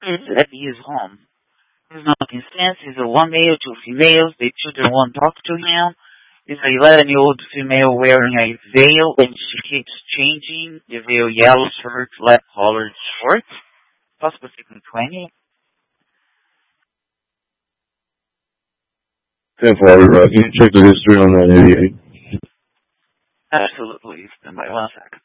at his home. There's no instances of one male, two females. The children won't talk to him. There's a 11-year-old female wearing a veil, and she keeps changing the veil: yellow shirt, black collared shorts, possibly 20. 10-4, right? Can you check the history on that 88? Absolutely. Stand by 1 second.